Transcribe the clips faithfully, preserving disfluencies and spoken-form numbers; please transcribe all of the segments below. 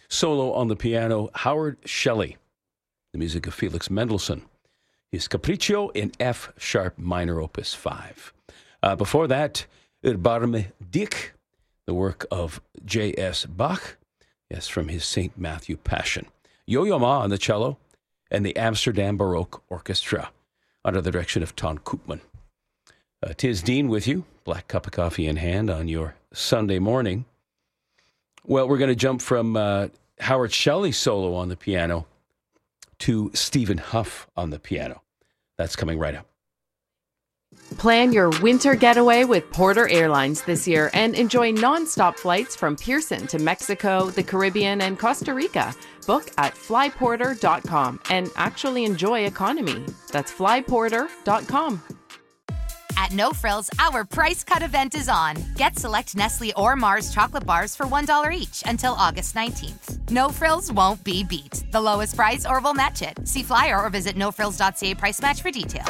Solo on the piano, Howard Shelley. The music of Felix Mendelssohn. His Capriccio in F sharp minor opus five. Uh, before that, Erbarme dich, the work of J S Bach. Yes, from his Saint Matthew Passion. Yo-Yo Ma on the cello, and the Amsterdam Baroque Orchestra under the direction of Ton Koopman. Uh, Tis Dean with you, black cup of coffee in hand on your Sunday morning. Well, we're going to jump from uh, Howard Shelley's solo on the piano to Stephen Huff on the piano. That's coming right up. Plan your winter getaway with Porter Airlines this year and enjoy non-stop flights from Pearson to Mexico, the Caribbean, and Costa Rica. Book at fly porter dot com and actually enjoy economy. That's fly porter dot com. At No Frills, our price cut event is on. Get select Nestle or Mars chocolate bars for one dollar each until August nineteenth. No Frills won't be beat. The lowest price or we'll match it. See flyer or visit no frills dot c a price match for details.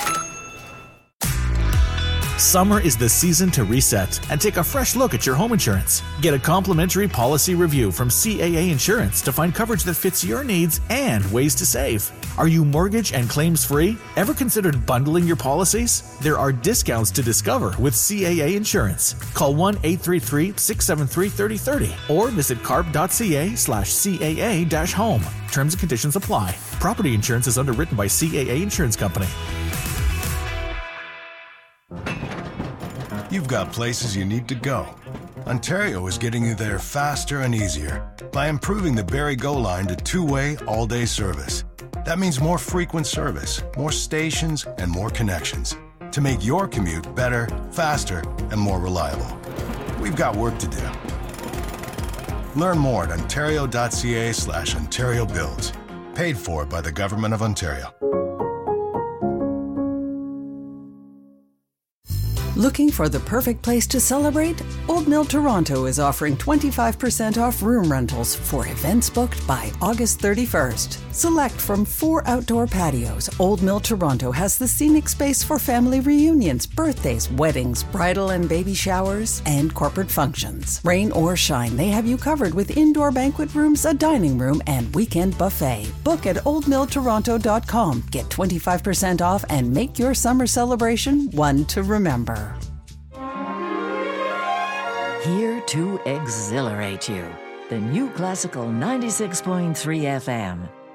Summer is the season to reset and take a fresh look at your home insurance. Get a complimentary policy review from C A A Insurance to find coverage that fits your needs and ways to save. Are you mortgage and claims free? Ever considered bundling your policies? There are discounts to discover with C A A Insurance. Call one eight three three, six seven three, three zero three zero or visit carb dot c a slash C A A dash home. Terms and conditions apply. Property insurance is underwritten by C A A Insurance Company. You've got places you need to go. Ontario is getting you there faster and easier by improving the Barrie Go line to two-way, all-day service. That means more frequent service, more stations, and more connections to make your commute better, faster, and more reliable. We've got work to do. Learn more at ontario dot c a slash Ontario Builds. Paid for by the Government of Ontario. Looking for the perfect place to celebrate? Old Mill Toronto is offering twenty-five percent off room rentals for events booked by August thirty-first. Select from four outdoor patios, Old Mill Toronto has the scenic space for family reunions, birthdays, weddings, bridal and baby showers, and corporate functions. Rain or shine, they have you covered with indoor banquet rooms, a dining room, and weekend buffet. Book at old mill toronto dot com. Get twenty-five percent off and make your summer celebration one to remember. Here to exhilarate you. The New Classical ninety-six point three F M.